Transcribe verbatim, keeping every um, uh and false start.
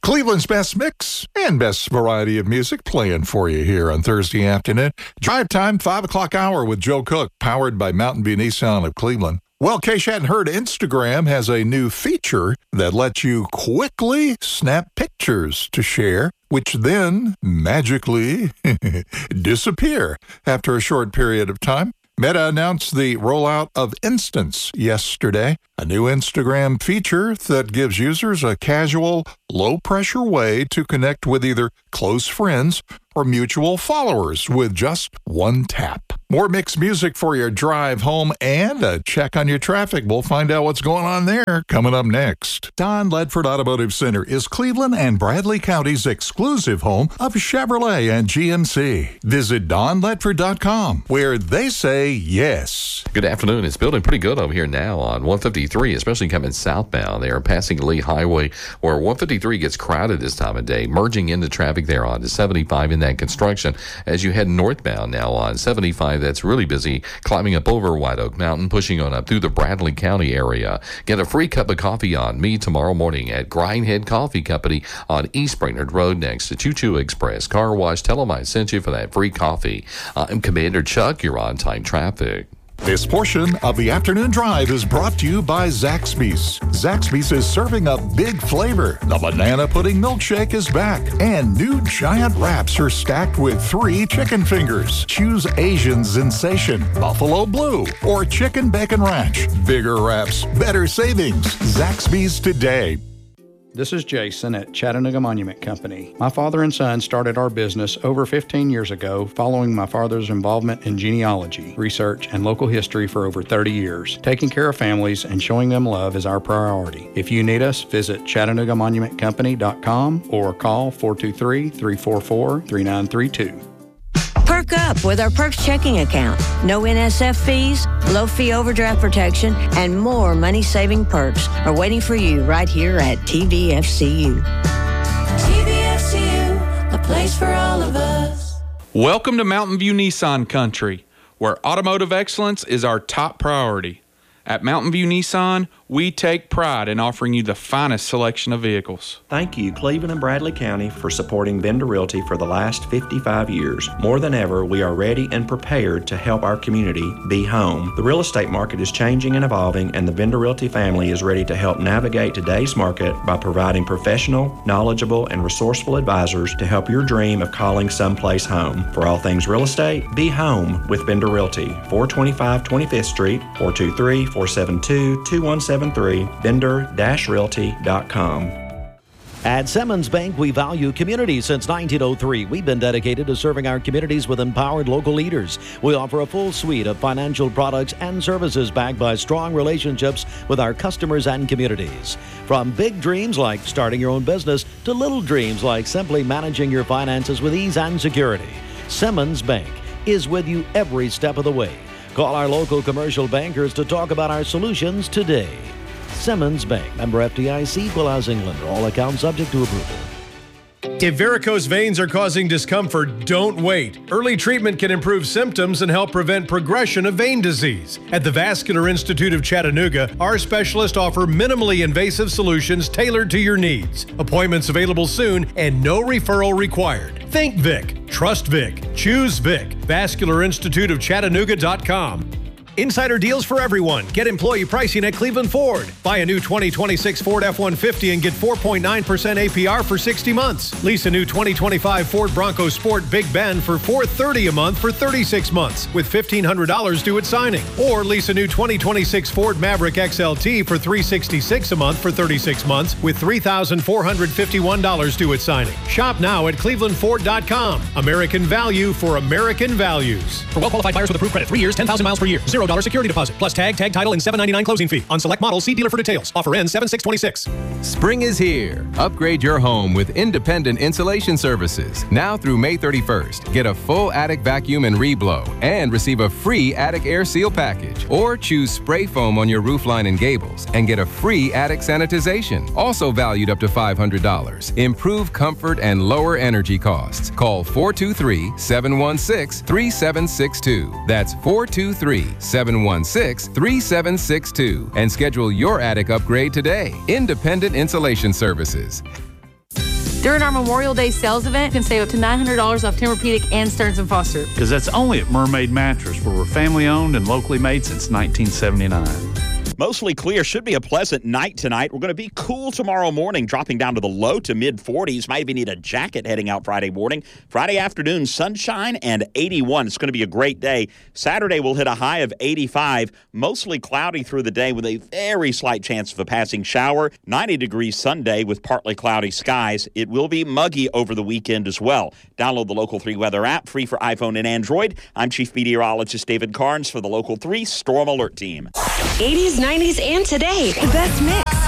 Cleveland's best mix and best variety of music playing for you here on Thursday afternoon. Drive time, five o'clock hour with Joe Cook, powered by Mountain View Nissan of Cleveland. Well, in case you hadn't heard, Instagram has a new feature that lets you quickly snap pictures to share, which then magically disappear after a short period of time. Meta announced the rollout of Instants yesterday, a new Instagram feature that gives users a casual, low-pressure way to connect with either close friends or mutual followers with just one tap. More mixed music for your drive home and a check on your traffic. We'll find out what's going on there coming up next. Don Ledford Automotive Center is Cleveland and Bradley County's exclusive home of Chevrolet and G M C. Visit don ledford dot com, where they say yes. Good afternoon. It's building pretty good over here now on one fifty-three, especially coming southbound. They are passing Lee Highway, where one fifty-three gets crowded this time of day, merging into traffic there on to seventy-five in that construction. As you head northbound now on seventy-five, that's really busy, climbing up over White Oak Mountain, pushing on up through the Bradley County area. Get a free cup of coffee on me tomorrow morning at Grindhead Coffee Company on East Brainerd Road next to Choo Choo Express Car Wash. Tell them I sent you for that free coffee. I'm Commander Chuck. You're on time traffic. This portion of the afternoon drive is brought to you by Zaxby's. Zaxby's is serving up big flavor. The banana pudding milkshake is back, and new giant wraps are stacked with three chicken fingers. Choose Asian Sensation, Buffalo Blue, or Chicken Bacon Ranch. Bigger wraps, better savings. Zaxby's today. This is Jason at Chattanooga Monument Company. My father and son started our business over fifteen years ago following my father's involvement in genealogy, research, and local history for over thirty years. Taking care of families and showing them love is our priority. If you need us, visit chattanooga monument company dot com or call four two three, three four four, three nine three two. Perk up with our Perks checking account. No N S F fees, low fee overdraft protection, and more money-saving perks are waiting for you right here at T V F C U. T V F C U, a place for all of us. Welcome to Mountain View Nissan Country, where automotive excellence is our top priority. At Mountain View Nissan, we take pride in offering you the finest selection of vehicles. Thank you, Cleveland and Bradley County, for supporting Vendor Realty for the last fifty-five years. More than ever, we are ready and prepared to help our community be home. The real estate market is changing and evolving, and the Vendor Realty family is ready to help navigate today's market by providing professional, knowledgeable, and resourceful advisors to help your dream of calling someplace home. For all things real estate, be home with Vendor Realty, four twenty-five twenty-fifth Street, four two three, four seven two, two one seven three, vendor dash realty dot com. At Simmons Bank, we value community since nineteen oh three. We've been dedicated to serving our communities with empowered local leaders. We offer a full suite of financial products and services backed by strong relationships with our customers and communities. From big dreams like starting your own business to little dreams like simply managing your finances with ease and security, Simmons Bank is with you every step of the way. Call our local commercial bankers to talk about our solutions today. Simmons Bank, member F D I C, equal housing lender. All accounts subject to approval. If varicose veins are causing discomfort, don't wait. Early treatment can improve symptoms and help prevent progression of vein disease. At the Vascular Institute of Chattanooga, our specialists offer minimally invasive solutions tailored to your needs. Appointments available soon and no referral required. Think Vic. Trust Vic. Choose Vic. vascular institute of chattanooga dot com. Insider deals for everyone. Get employee pricing at Cleveland Ford. Buy a new twenty twenty-six Ford F one fifty and get four point nine percent A P R for sixty months. Lease a new twenty twenty-five Ford Bronco Sport Big Bend for four hundred thirty dollars a month for thirty-six months with fifteen hundred dollars due at signing. Or lease a new twenty twenty-six Ford Maverick X L T for three hundred sixty-six dollars a month for thirty-six months with three thousand four hundred fifty-one dollars due at signing. Shop now at cleveland ford dot com. American value for American values. For well-qualified buyers with approved credit, three years, ten thousand miles per year, zero dollars security deposit, plus tag, tag title, and seven ninety-nine closing fee. On select models, see dealer for details. Offer ends seven six twenty-six. Spring is here. Upgrade your home with independent insulation services. Now through May thirty-first, get a full attic vacuum and reblow and receive a free attic air seal package. Or choose spray foam on your roofline and gables and get a free attic sanitization, also valued up to five hundred dollars. Improve comfort and lower energy costs. Call four two three, seven one six, three seven six two. That's four two three, seven one six, three seven six two and schedule your attic upgrade today. Independent Insulation Services. During our Memorial Day sales event, you can save up to nine hundred dollars off Tempur-Pedic and Stearns and Foster. Because that's only at Mermaid Mattress, where we're family owned and locally made since nineteen seventy-nine. Mostly clear. Should be a pleasant night tonight. We're going to be cool tomorrow morning, dropping down to the low to mid forties. Might even need a jacket heading out Friday morning. Friday afternoon, sunshine and eighty-one. It's going to be a great day. Saturday, we'll hit a high of eighty-five. Mostly cloudy through the day with a very slight chance of a passing shower. ninety degrees Sunday with partly cloudy skies. It will be muggy over the weekend as well. Download the Local three weather app, free for iPhone and Android. I'm Chief Meteorologist David Carnes for the Local three Storm Alert Team. eighties, nineties, and today. The best mix.